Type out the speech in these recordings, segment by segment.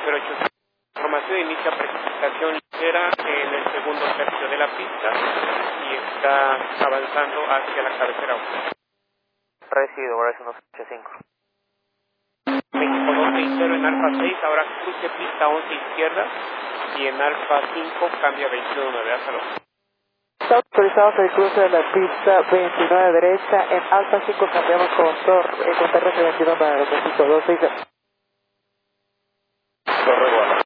085. Información inicia precipitación ligera en el segundo tercio de la pista y está avanzando hacia la cabecera 1. Recibido, Horizon 285. México 260 en Alfa 6, ahora cruce pista 11 izquierda y en Alfa 5 cambia 21.9, hasta luego. Está autorizado el cruce de la pista 29 derecha, en Alfa 5 cambiamos con terrestre 21.9, México 260. Torre Guarda.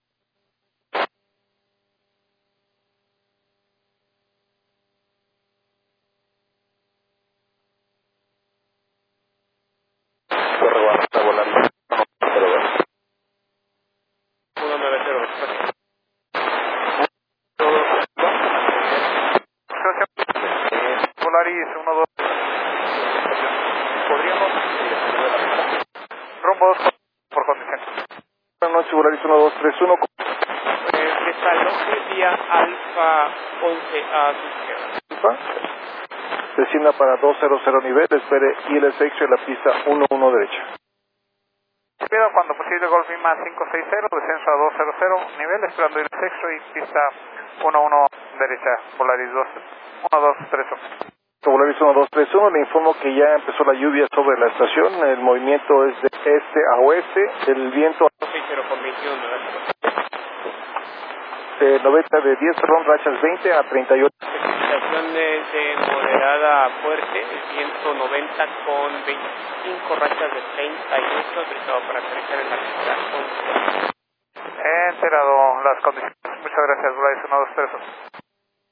Torre Guarda, está volando. 190. Polaris 1-2. Podríamos rumbo 2 por condición. Buenas noches, Polaris 1-2-3-1. Desaloje vía Alfa 11 a su izquierda. Descienda para 200 nivel, espere IL6 en la pista 11 derecha. Pido cuando posible Golf Lima 560, descenso a 200 nivel, esperando IL6 y pista 11 derecha, Polaris 1-2-3-1. Polaris 1-2-3-1, le informo que ya empezó la lluvia sobre la estación, el movimiento es de este a oeste, el viento 60 con 21.9. de 90 de 10, perdón, rachas 20 a 38. Precipitaciones de moderada a fuerte, el viento 90 con 25 rachas de 38, autorizado para aterrizar en la pista 11. He enterado las condiciones. Muchas gracias, Polaris 1-2-3-1.